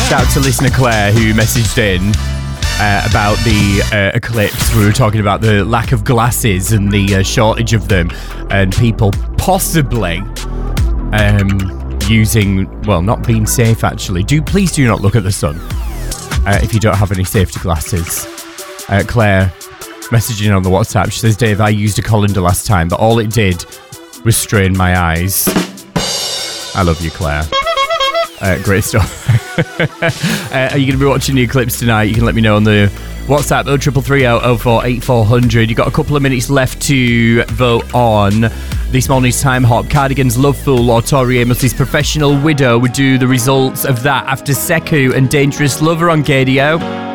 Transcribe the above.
Shout out to listener Claire who messaged in about the eclipse. We were talking about the lack of glasses and the shortage of them, and people possibly not being safe actually. Please do not look at the sun if you don't have any safety glasses. Claire messaging on the WhatsApp, she says, Dave, I used a colander last time, but all it did was strain my eyes. I love you, Claire. Great stuff. Are you going to be watching the eclipse tonight? You can let me know on the WhatsApp 0330 04 8400. You've got a couple of minutes left to vote on this morning's Time Hop. Cardigan's Love Fool or Tori Amos' Professional Widow. We do the results of that after Sekou and Dangerous Lover on KDO.